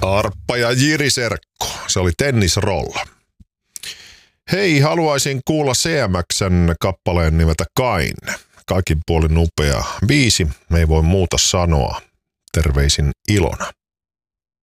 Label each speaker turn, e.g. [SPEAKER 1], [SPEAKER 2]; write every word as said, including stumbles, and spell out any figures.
[SPEAKER 1] Arppa ja Jiri Serkko. Se oli Tennisrolla. Hei, haluaisin kuulla C M X:n kappaleen nimeltä Kain. Kaikin puolin upea biisi. Me ei voi muuta sanoa. Terveisin Ilona.